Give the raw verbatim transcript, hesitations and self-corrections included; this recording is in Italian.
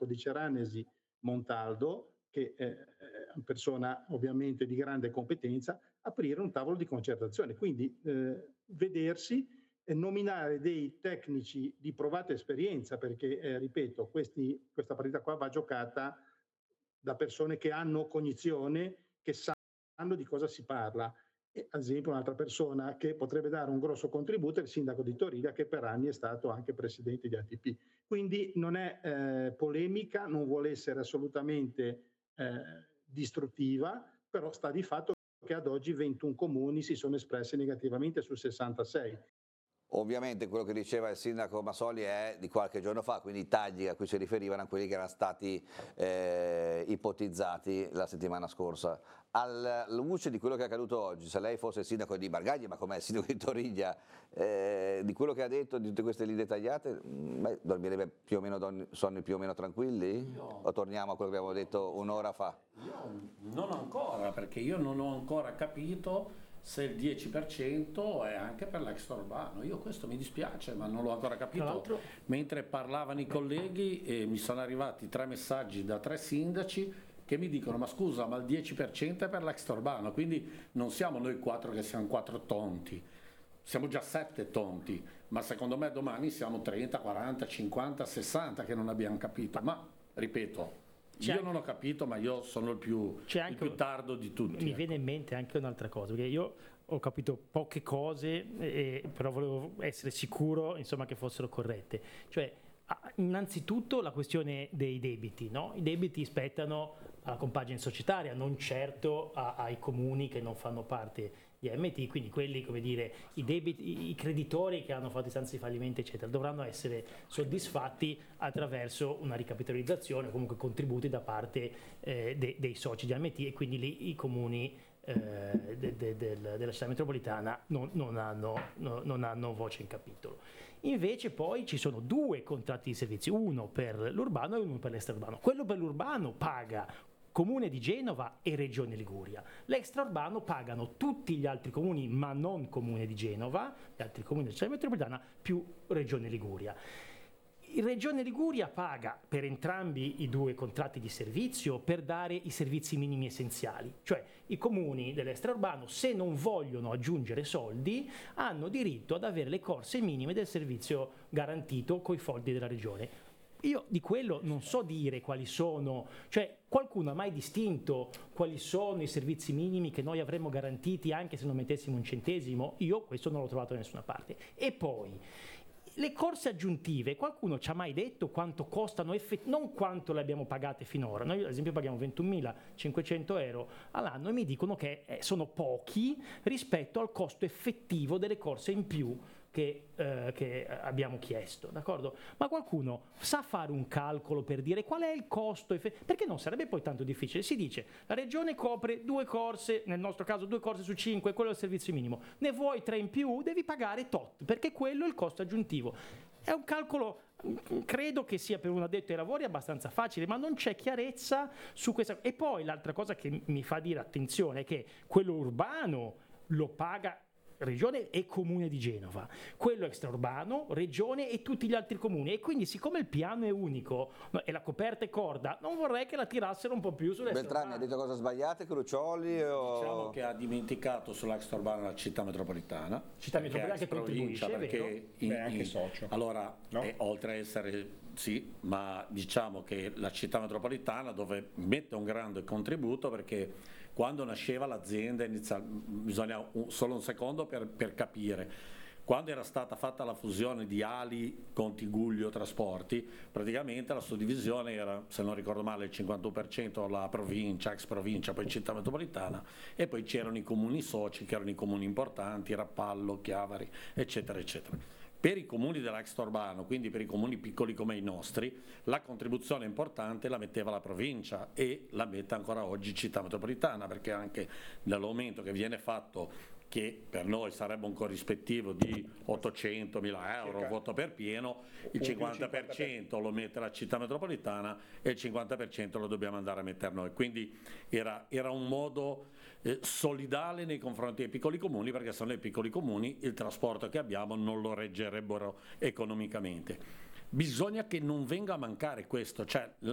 sindaco di Ceranesi Montaldo, che è una persona ovviamente di grande competenza, aprire un tavolo di concertazione, quindi eh, vedersi e nominare dei tecnici di provata esperienza, perché eh, ripeto, questi, questa partita qua va giocata da persone che hanno cognizione, che sanno di cosa si parla. E, ad esempio, un'altra persona che potrebbe dare un grosso contributo è il sindaco di Toriga, che per anni è stato anche presidente di A T P. Quindi non è eh, polemica, non vuole essere assolutamente eh, distruttiva, però sta di fatto che ad oggi ventuno comuni si sono espressi negativamente su sessantasei. Ovviamente quello che diceva il sindaco Masoli è di qualche giorno fa, quindi i tagli a cui si riferivano a quelli che erano stati eh, ipotizzati la settimana scorsa. Alla luce di quello che è accaduto oggi, se lei fosse il sindaco di Bargagli, ma com'è il sindaco di Toriglia, eh, di quello che ha detto, di tutte queste linee dettagliate, beh, dormirebbe più o meno sonni più o meno tranquilli? Io... O torniamo a quello che abbiamo detto un'ora fa? Io non ancora, perché io non ho ancora capito se il dieci per cento è anche per l'extraurbano. Io questo mi dispiace, ma non l'ho ancora capito. Mentre parlavano i colleghi eh, mi sono arrivati tre messaggi da tre sindaci che mi dicono ma scusa, ma il dieci per cento è per l'extraurbano, quindi non siamo noi quattro che siamo quattro tonti, siamo già sette tonti, ma secondo me domani siamo trenta, quaranta, cinquanta, sessanta che non abbiamo capito. Ma ripeto, io non ho capito, ma io sono il più, il più tardo di tutti. Mi ecco. viene in mente anche un'altra cosa, perché io ho capito poche cose, eh, però volevo essere sicuro, insomma, che fossero corrette. Cioè, innanzitutto la questione dei debiti, no? I debiti spettano alla compagine societaria, non certo a, ai comuni che non fanno parte di A M T, quindi quelli, come dire, i debiti, i creditori che hanno fatto istanze di fallimento eccetera, dovranno essere soddisfatti attraverso una ricapitalizzazione o comunque contributi da parte eh, de, dei soci di A M T, e quindi lì i comuni eh, de, de, de, della città metropolitana non, non, hanno, no, non hanno voce in capitolo. Invece poi ci sono due contratti di servizi, uno per l'urbano e uno per l'extraurbano. Quello per l'urbano paga Comune di Genova e Regione Liguria. L'extraurbano pagano tutti gli altri comuni, ma non Comune di Genova, gli altri comuni della città metropolitana, più Regione Liguria. Il Regione Liguria paga per entrambi i due contratti di servizio per dare i servizi minimi essenziali, cioè i comuni dell'extraurbano, se non vogliono aggiungere soldi, hanno diritto ad avere le corse minime del servizio garantito coi soldi della Regione. Io di quello non so dire quali sono, cioè qualcuno ha mai distinto quali sono i servizi minimi che noi avremmo garantiti anche se non mettessimo un centesimo? Io questo non l'ho trovato da nessuna parte. E poi le corse aggiuntive, qualcuno ci ha mai detto quanto costano, non quanto le abbiamo pagate finora? Noi ad esempio paghiamo ventunomilacinquecento euro all'anno e mi dicono che sono pochi rispetto al costo effettivo delle corse in più Che, eh, che abbiamo chiesto, d'accordo? Ma qualcuno sa fare un calcolo per dire qual è il costo effettivo? Perché non sarebbe poi tanto difficile. Si dice la regione copre due corse, nel nostro caso due corse su cinque, quello è il servizio minimo. Ne vuoi tre in più? Devi pagare tot, perché quello è il costo aggiuntivo. È un calcolo, credo che sia per un addetto ai lavori abbastanza facile, ma non c'è chiarezza su questa. E poi l'altra cosa che mi fa dire attenzione è che quello urbano lo paga Regione e Comune di Genova, quello extraurbano, Regione e tutti gli altri comuni, e quindi siccome il piano è unico e la coperta è corda, non vorrei che la tirassero un po' più sull'extraurbano. Beltrami ha detto cose sbagliate, Crucioli o... Diciamo che ha dimenticato sull'extraurbano la città metropolitana, città metropolitana che contribuisce, perché in, Beh, anche in, socio. allora no? eh, oltre a essere sì, ma diciamo che la città metropolitana dove mette un grande contributo, perché quando nasceva l'azienda, inizia, bisogna un, solo un secondo per, per capire, quando era stata fatta la fusione di Ali con Tigullio Trasporti, praticamente la suddivisione era, se non ricordo male, il cinquantuno per cento la provincia, ex provincia, poi città metropolitana, e poi c'erano i comuni soci che erano i comuni importanti, Rappallo, Chiavari, eccetera, eccetera. Per i comuni dell'extraurbano, quindi per i comuni piccoli come i nostri, la contribuzione importante la metteva la provincia e la mette ancora oggi città metropolitana, perché anche nell'aumento che viene fatto, che per noi sarebbe un corrispettivo di ottocentomila euro, voto per pieno, il cinquanta per cento lo mette la città metropolitana e il cinquanta per cento lo dobbiamo andare a mettere noi. Quindi era, era un modo eh, solidale nei confronti dei piccoli comuni, perché se no i piccoli comuni il trasporto che abbiamo non lo reggerebbero economicamente. Bisogna che non venga a mancare questo, cioè